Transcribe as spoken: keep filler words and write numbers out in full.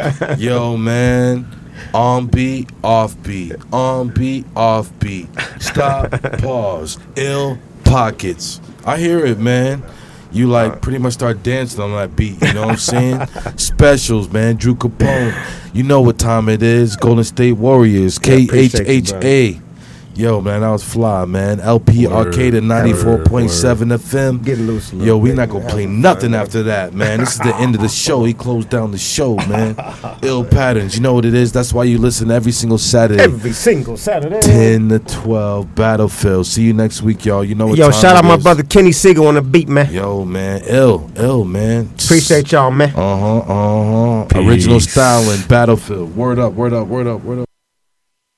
Yo, man. On beat, off beat. On beat, off beat. Stop, pause. Ill pockets. I hear it, man. You like pretty much start dancing on that beat. You know what I'm saying? Specials, man. Drew Capone. You know what time it is. Golden State Warriors. K H H A. Yo, man, that was fly, man. L P Word, Arcade at ninety-four point seven F M. Get loose a little Yo, we bit, not going to man. play nothing after that, man. This is the end of the show. He closed down the show, man. Ill Patterns. You know what it is? That's why you listen every single Saturday. Every single Saturday. ten to twelve Battlefield. See you next week, y'all. You know what Yo, time shout out it my is. brother Kenny Siegel on the beat, man. Yo, man. Ill. Ill, man. Appreciate y'all, man. Uh-huh, uh-huh. Peace. Original styling, Battlefield. Word up, word up, word up, word up.